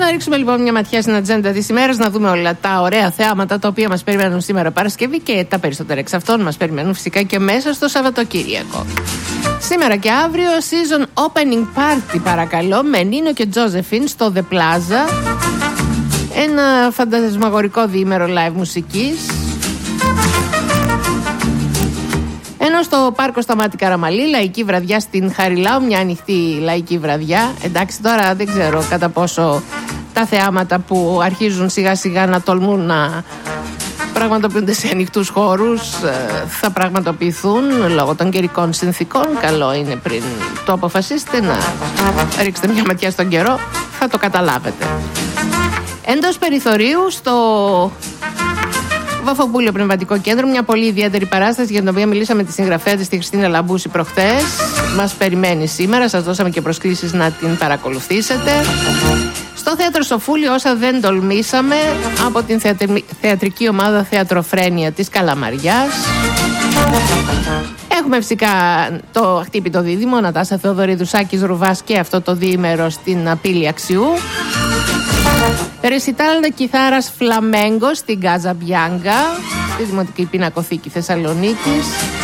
Να ρίξουμε λοιπόν μια ματιά στην ατζέντα της ημέρας, να δούμε όλα τα ωραία θεάματα τα οποία μας περιμένουν σήμερα Παρασκευή και τα περισσότερα εξ αυτών μας περιμένουν φυσικά και μέσα στο Σαββατοκύριακο. Σήμερα και αύριο season opening party παρακαλώ με Νίνο και Τζόζεφιν στο The Plaza. Ένα φαντασμαγορικό διήμερο live μουσικής. Ενώ στο πάρκο Σταμάτη Καραμαλή, λαϊκή βραδιά στην Χαριλάου, μια ανοιχτή λαϊκή βραδιά. Εντάξει, τώρα δεν ξέρω κατά πόσο τα θεάματα που αρχίζουν σιγά σιγά να τολμούν να πραγματοποιούνται σε ανοιχτούς χώρους θα πραγματοποιηθούν λόγω των καιρικών συνθήκων. Καλό είναι πριν το αποφασίσετε να ρίξετε μια ματιά στον καιρό, θα το καταλάβετε. Εντός περιθωρίου στο Βαφοπούλιο Πνευματικό Κέντρο, μια πολύ ιδιαίτερη παράσταση για την οποία μιλήσαμε τη συγγραφέα της, τη Χριστίνα Λαμπούση, προχθές. Μας περιμένει σήμερα, σας δώσαμε και προσκλήσεις να την παρακολουθήσετε. Στο Θέατρο Σοφούλη, όσα δεν τολμήσαμε, από την θεατρική ομάδα Θεατροφρένεια της Καλαμαριάς. Έχουμε φυσικά το αχτύπητο δίδυμο, Νατάσα Θεοδωρίδου, Σάκης Ρουβάς και αυτό το διήμερο στην Πύλη Αξιού. Ρεσιτάλ κιθάρας φλαμέγκο στην Γκάζα Μπιάνγκα, στη Δημοτική Πινακοθήκη Θεσσαλονίκης.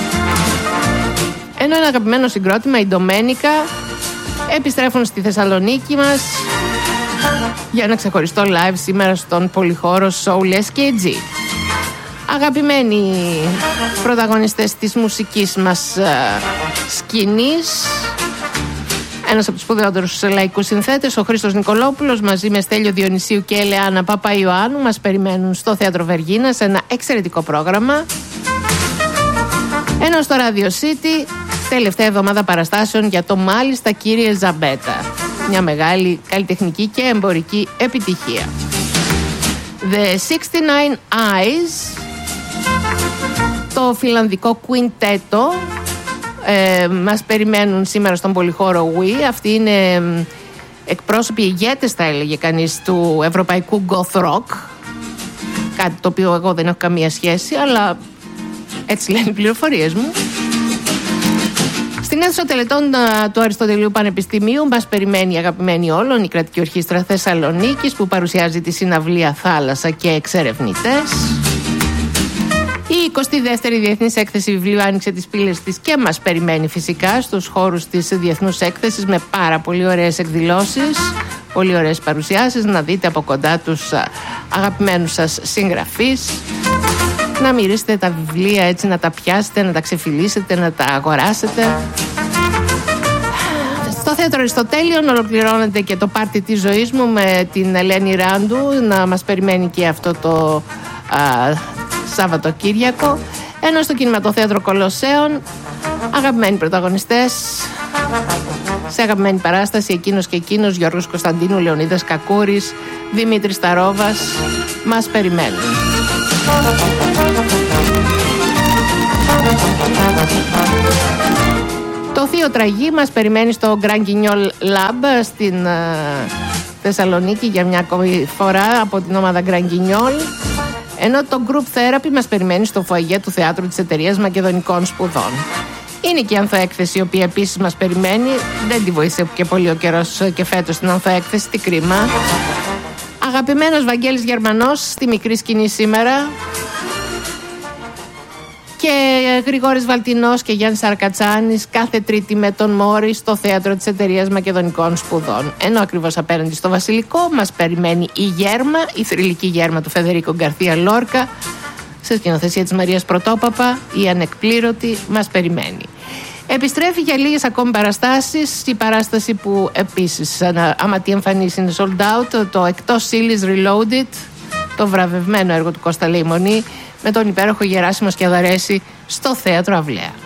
Ενώ ένα αγαπημένο συγκρότημα, η Ντομένικα, επιστρέφουν στη Θεσσαλονίκη μας για ένα ξεχωριστό live σήμερα στον πολυχώρο Soul SKG. Αγαπημένοι πρωταγωνιστές της μουσικής μας σκηνής, ένας από τους σπουδαιότερους λαϊκούς συνθέτες, ο Χρήστος Νικολόπουλος, μαζί με Στέλιο Διονυσίου και Ελεάνα Παπαϊωάννου, μας περιμένουν στο Θέατρο Βεργίνα σε ένα εξαιρετικό πρόγραμμα. Ενώ στο Radio City, τελευταία εβδομάδα παραστάσεων για το μάλιστα κύριε Ζαμπέτα. Μια μεγάλη καλλιτεχνική και εμπορική επιτυχία. The 69 Eyes, το φιλανδικό κουιντέτο, μας περιμένουν σήμερα στον πολυχώρο Wii. Αυτοί είναι εκπρόσωποι, ηγέτες θα έλεγε κανείς, του ευρωπαϊκού goth rock, κάτι το οποίο εγώ δεν έχω καμία σχέση, αλλά έτσι λένε οι πληροφορίες μου. Στην αίθουσα τελετών του Αριστοτελείου Πανεπιστημίου μας περιμένει η αγαπημένη όλων η Κρατική Ορχήστρα Θεσσαλονίκης, που παρουσιάζει τη συναυλία Θάλασσα και Εξερευνητές. Η 22η Διεθνής Έκθεση Βιβλίου άνοιξε τις πύλες της και μας περιμένει φυσικά στους χώρους της Διεθνούς Έκθεσης με πάρα πολύ ωραίες εκδηλώσεις, πολύ ωραίες παρουσιάσεις, να δείτε από κοντά τους αγαπημένους σας συγγραφείς, να μυρίσετε τα βιβλία έτσι, να τα πιάσετε, να τα ξεφυλίσετε, να τα αγοράσετε. Στο Θέατρο Αριστοτέλειων ολοκληρώνεται και το πάρτι της ζωής μου με την Ελένη Ράντου, να μας περιμένει και αυτό το Σαββατοκύριακο. Ενώ στο Κινηματοθέατρο Κολοσσέων, αγαπημένοι πρωταγωνιστές σε αγαπημένη παράσταση, εκείνος και εκείνος, Γιώργος Κωνσταντίνου, Λεωνίδας Κακούρης, Δημήτρης Ταρόβας, μας περιμένουν. Το Θείο Τραγί μας περιμένει στο Grand Guignol Lab στην Θεσσαλονίκη για μια ακόμη φορά από την ομάδα Grand Guignol. Ενώ το Group Therapy μας περιμένει στο φοαγέ του Θεάτρου της Εταιρείας Μακεδονικών Σπουδών. Είναι και η ανθοέκθεση, η οποία επίσης μας περιμένει. Δεν τη βοήθησε και πολύ ο καιρός και φέτος την ανθοέκθεση, τι κρίμα. Αγαπημένος Βαγγέλης Γερμανός στη μικρή σκηνή σήμερα. Και Γρηγόρης Βαλτινός και Γιάννης Αρκατσάνης κάθε Τρίτη με τον Μόρι στο Θέατρο της Εταιρείας Μακεδονικών Σπουδών. Ενώ ακριβώς απέναντι στο Βασιλικό μας περιμένει η Γέρμα, η θρυλική Γέρμα του Φεδερίκο Γκαρθία Λόρκα, σε σκηνοθεσία της Μαρίας Πρωτόπαπα, η Ανεκπλήρωτη μας περιμένει. Επιστρέφει για λίγες ακόμη παραστάσεις η παράσταση που επίσης άμα τι εμφανίσει είναι sold out, το Εκτός Ύλης Reloaded, το βραβευμένο έργο του Κώστα Λεϊμονή, με τον υπέροχο Γεράσιμο Σκιαδαρέση στο Θέατρο Αυλαία.